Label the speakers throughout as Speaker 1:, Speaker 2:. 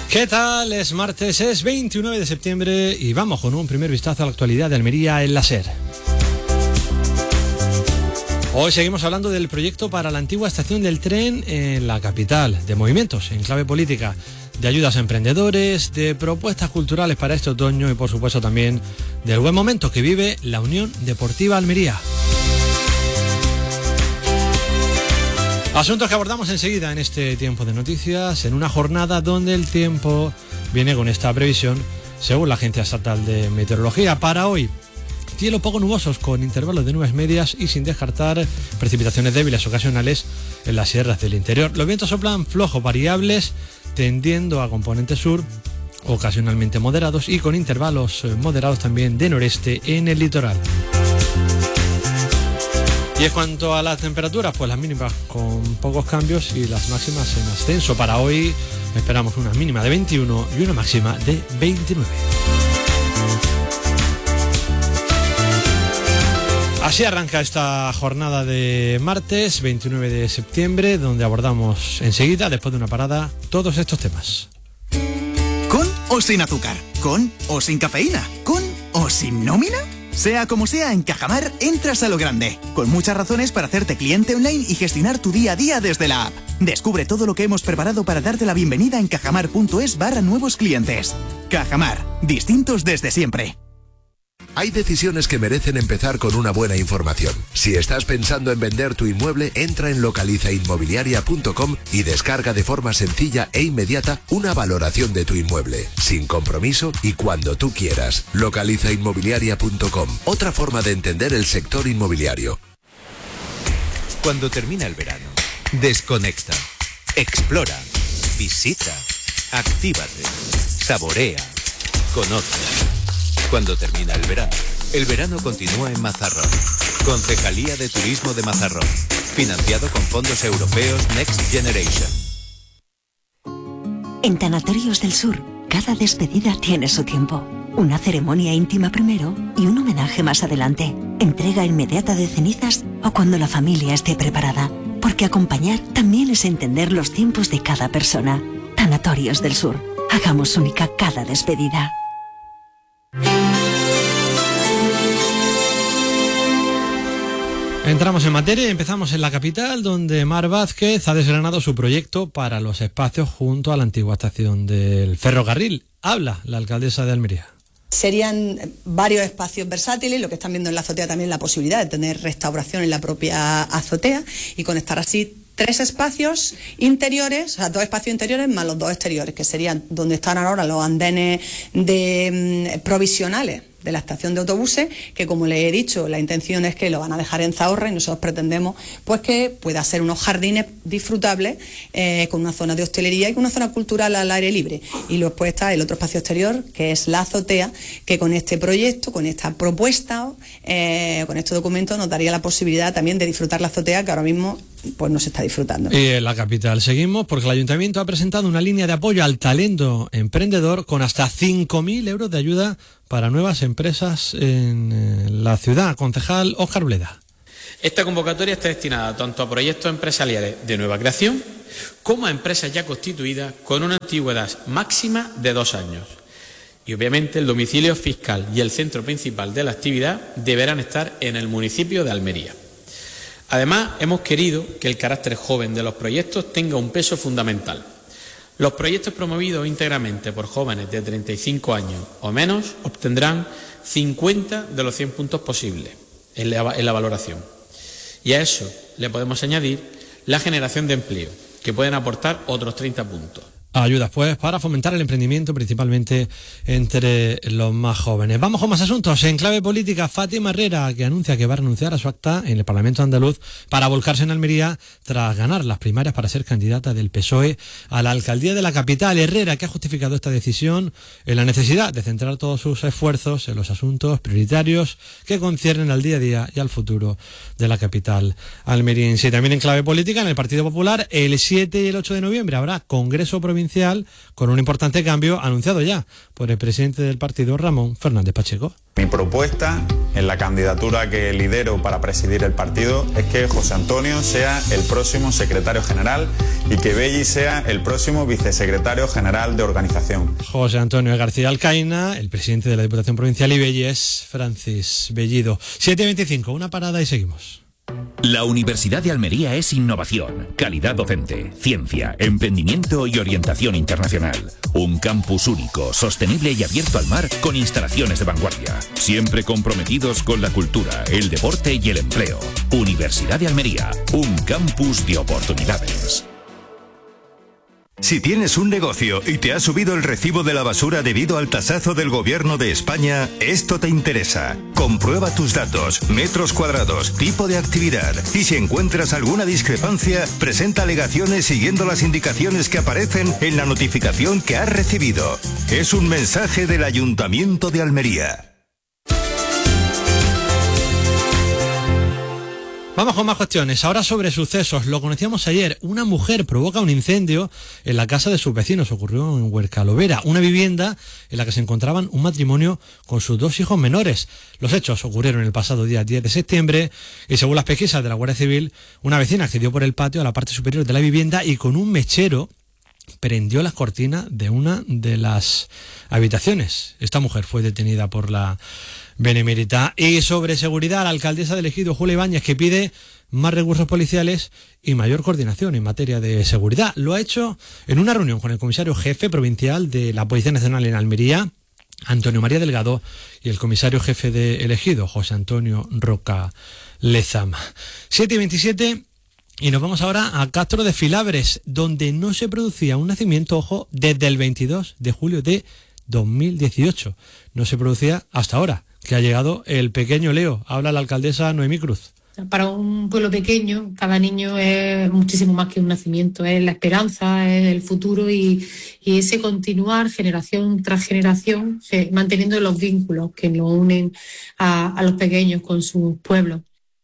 Speaker 1: ¿Qué tal? Es martes, es 29 de septiembre y vamos con un primer vistazo a la actualidad de Almería en la SER. Hoy seguimos hablando del proyecto para la antigua estación del tren en la capital, de movimientos en clave política, de ayudas a emprendedores, de propuestas culturales para este otoño y por supuesto también del buen momento que vive la Unión Deportiva Almería. Asuntos que abordamos enseguida en este tiempo de noticias, en una jornada donde el tiempo viene con esta previsión, según la Agencia Estatal de Meteorología. Para hoy, cielo poco nubosos con intervalos de nubes medias y sin descartar precipitaciones débiles ocasionales en las sierras del interior. Los vientos soplan flojos variables, tendiendo a componente sur, ocasionalmente moderados y con intervalos moderados también de noreste en el litoral. Y en cuanto a las temperaturas, pues las mínimas con pocos cambios y las máximas en ascenso. Para hoy esperamos una mínima de 21 y una máxima de 29. Así arranca esta jornada de martes 29 de septiembre, donde abordamos enseguida, después de una parada, todos estos temas.
Speaker 2: ¿Con o sin azúcar? ¿Con o sin cafeína? ¿Con o sin nómina? Sea como sea, en Cajamar entras a lo grande, con muchas razones para hacerte cliente online y gestionar tu día a día desde la app. Descubre todo lo que hemos preparado para darte la bienvenida en cajamar.es/nuevos clientes. Cajamar, distintos desde siempre.
Speaker 3: Hay decisiones que merecen empezar con una buena información. Si estás pensando en vender tu inmueble, entra en localizainmobiliaria.com y descarga de forma sencilla e inmediata una valoración de tu inmueble, sin compromiso y cuando tú quieras. Localizainmobiliaria.com, otra forma de entender el sector inmobiliario.
Speaker 4: Cuando termina el verano, desconecta, explora, visita, actívate, saborea, conoce. Cuando termina el verano continúa en Mazarrón. Concejalía de Turismo de Mazarrón. Financiado con fondos europeos Next Generation.
Speaker 5: En Tanatorios del Sur, cada despedida tiene su tiempo. Una ceremonia íntima primero y un homenaje más adelante. Entrega inmediata de cenizas o cuando la familia esté preparada. Porque acompañar también es entender los tiempos de cada persona. Tanatorios del Sur. Hagamos única cada despedida.
Speaker 1: Entramos en materia y empezamos en la capital, donde Mar Vázquez ha desgranado su proyecto para los espacios junto a la antigua estación del ferrocarril. Habla la alcaldesa de Almería.
Speaker 6: Serían varios espacios versátiles, lo que están viendo en la azotea también la posibilidad de tener restauración en la propia azotea y conectar así 3 espacios interiores, o sea, 2 espacios interiores más los 2 exteriores, que serían donde están ahora los andenes provisionales de la estación de autobuses, que como les he dicho, la intención es que lo van a dejar en Zahorra y nosotros pretendemos pues que pueda ser unos jardines disfrutables con una zona de hostelería y con una zona cultural al aire libre. Y luego pues está el otro espacio exterior, que es la azotea, que con este proyecto, con esta propuesta, con este documento nos daría la posibilidad también de disfrutar la azotea, que ahora mismo pues no se está disfrutando.
Speaker 1: Y en la capital seguimos porque el Ayuntamiento ha presentado una línea de apoyo al talento emprendedor con hasta 5.000 euros de ayuda para nuevas empresas en la ciudad. Concejal Óscar Bleda.
Speaker 7: Esta convocatoria está destinada tanto a proyectos empresariales de nueva creación como a empresas ya constituidas con una antigüedad máxima de 2 años. Y obviamente el domicilio fiscal y el centro principal de la actividad deberán estar en el municipio de Almería. Además, hemos querido que el carácter joven de los proyectos tenga un peso fundamental. Los proyectos promovidos íntegramente por jóvenes de 35 años o menos obtendrán 50 de los 100 puntos posibles en la valoración. Y a eso le podemos añadir la generación de empleo, que pueden aportar otros 30 puntos.
Speaker 1: Ayudas pues para fomentar el emprendimiento principalmente entre los más jóvenes. Vamos con más asuntos. En clave política, Fátima Herrera, que anuncia que va a renunciar a su acta en el Parlamento andaluz para volcarse en Almería tras ganar las primarias para ser candidata del PSOE a la alcaldía de la capital. Herrera, que ha justificado esta decisión en la necesidad de centrar todos sus esfuerzos en los asuntos prioritarios que conciernen al día a día y al futuro de la capital almeriense. Y también en clave política, en el Partido Popular, el 7 y el 8 de noviembre habrá Congreso Provincial provincial con un importante cambio anunciado ya por el presidente del partido, Ramón Fernández Pacheco.
Speaker 8: Mi propuesta en la candidatura que lidero para presidir el partido es que José Antonio sea el próximo secretario general y que Belli sea el próximo vicesecretario general de organización.
Speaker 1: José Antonio García Alcaina, el presidente de la Diputación Provincial, y Belli es Francis Bellido. 7:25, una parada y seguimos.
Speaker 9: La Universidad de Almería es innovación, calidad docente, ciencia, emprendimiento y orientación internacional. Un campus único, sostenible y abierto al mar con instalaciones de vanguardia. Siempre comprometidos con la cultura, el deporte y el empleo. Universidad de Almería, un campus de oportunidades.
Speaker 10: Si tienes un negocio y te ha subido el recibo de la basura debido al tasazo del Gobierno de España, esto te interesa. Comprueba tus datos, metros cuadrados, tipo de actividad y si encuentras alguna discrepancia, presenta alegaciones siguiendo las indicaciones que aparecen en la notificación que has recibido. Es un mensaje del Ayuntamiento de Almería.
Speaker 1: Vamos con más cuestiones. Ahora sobre sucesos. Lo conocíamos ayer. Una mujer provoca un incendio en la casa de sus vecinos. Ocurrió en Huercalovera, una vivienda en la que se encontraban un matrimonio con sus 2 hijos menores. Los hechos ocurrieron el pasado día 10 de septiembre y según las pesquisas de la Guardia Civil, una vecina accedió por el patio a la parte superior de la vivienda y con un mechero prendió las cortinas de una de las habitaciones. Esta mujer fue detenida por la Benemérita. Y sobre seguridad, la alcaldesa de Ejido, Julia Ibáñez, que pide más recursos policiales y mayor coordinación en materia de seguridad. Lo ha hecho en una reunión con el comisario jefe provincial de la Policía Nacional en Almería, Antonio María Delgado, y el comisario jefe de Ejido, José Antonio Roca Lezama. 7:27. Y nos vamos ahora a Castro de Filabres, donde no se producía un nacimiento, ojo, desde el 22 de julio de 2018. No se producía hasta ahora, que ha llegado el pequeño Leo. Habla la alcaldesa Noemí Cruz.
Speaker 11: Para un pueblo pequeño, cada niño es muchísimo más que un nacimiento, es la esperanza, es el futuro y ese continuar generación tras generación, manteniendo los vínculos que nos unen a los pequeños con sus pueblos.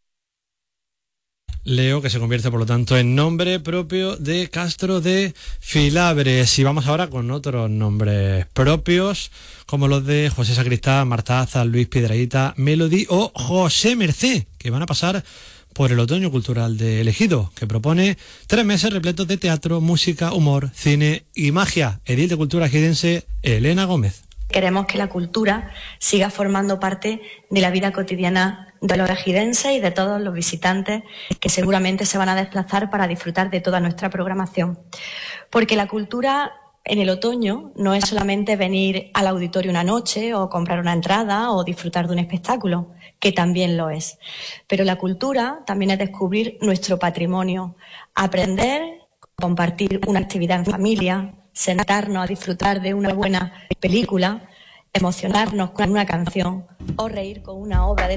Speaker 1: Leo, que se convierte por lo tanto en nombre propio de Castro de Filabres. Y vamos ahora con otros nombres propios, como los de José Sacristán, Marta Aza, Luis Piedrahita, Melody o José Mercé, que van a pasar por el Otoño Cultural de Ejido, que propone 3 meses repletos de teatro, música, humor, cine y magia. Edil de Cultura ejidense, Elena Gómez.
Speaker 12: Queremos que la cultura siga formando parte de la vida cotidiana de los ejidenses y de todos los visitantes que seguramente se van a desplazar para disfrutar de toda nuestra programación. Porque la cultura en el otoño no es solamente venir al auditorio una noche o comprar una entrada o disfrutar de un espectáculo, que también lo es. Pero la cultura también es descubrir nuestro patrimonio, aprender, compartir una actividad en familia, sentarnos a disfrutar de una buena película, emocionarnos con una canción o reír con una obra de